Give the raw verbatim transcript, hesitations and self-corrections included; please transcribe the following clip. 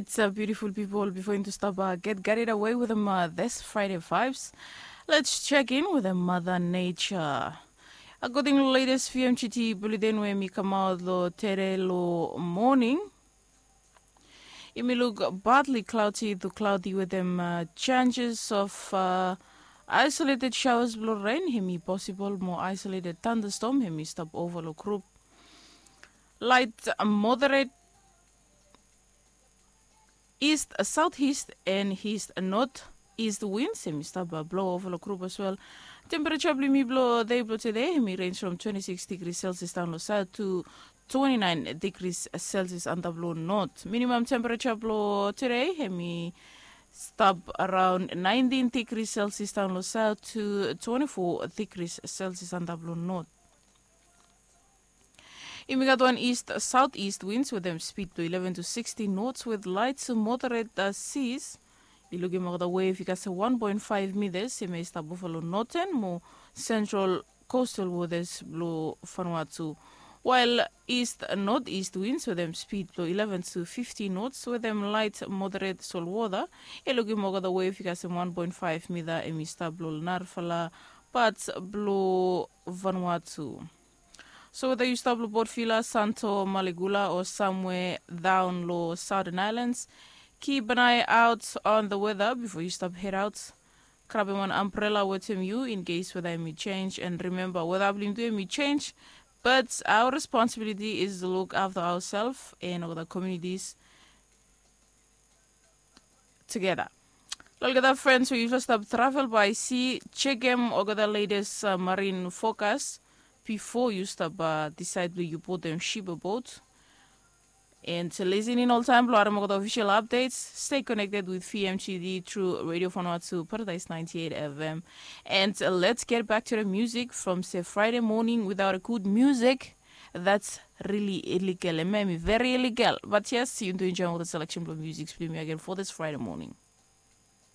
Right, uh, beautiful people, before you to stop, uh, get carried away with them uh, this Friday vibes. Let's check in with the Mother Nature. According to the latest V M G T bulletin, where we come out lo tere lo morning, it may look partly cloudy to cloudy with them uh, chances of uh, isolated showers below rain. Hemi possible more isolated thunderstorm. Hemi stop over lo group. Light uh, moderate east, uh, southeast, and east, uh, north east winds. Semi stop uh, blow over the group as well. Temperature me blow they blow today. Me range from twenty-six degrees Celsius down low south to twenty-nine degrees Celsius under blow north. Minimum temperature blow today. Me stop around nineteen degrees Celsius down low south to twenty-four degrees Celsius under blow north. In we got one east southeast winds with them speed to eleven to sixteen knots with light to moderate uh, seas. You look at the wave, you got one point five meters. You may start Buffalo Northern, more central coastal waters blow Vanuatu. While east northeast winds with them speed blow eleven to fifteen knots with them light moderate sol water. You look at the wave, you got one point five meter. And we start blow Narfala, but blow Vanuatu. So whether you stop Port Vila, Santo, Maligula, or somewhere down low Southern Islands, keep an eye out on the weather before you stop head out. Grab one umbrella with you in case weather may change. And remember, weather may change, but our responsibility is to look after ourselves and other communities together. Look at that, friends. So you just stop travel by sea, check them or the latest uh, marine forecast before you stop uh, decide where you put them ship or boat. And to listen in all time, Blood the official updates. Stay connected with V M G D through Radio Vanuatu, Paradise ninety-eight F M. And uh, let's get back to the music from say Friday morning without a good music. That's really illegal, and maybe very illegal. But yes, you do enjoy all the selection of music. Play me again for this Friday morning.